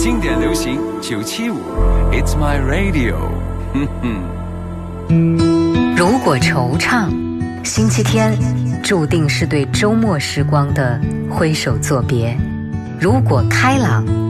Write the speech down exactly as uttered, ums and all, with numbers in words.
经典流行九七五 It's my radio 哼哼。 如果惆怅，星期天注定是对周末时光的挥手作别；如果开朗，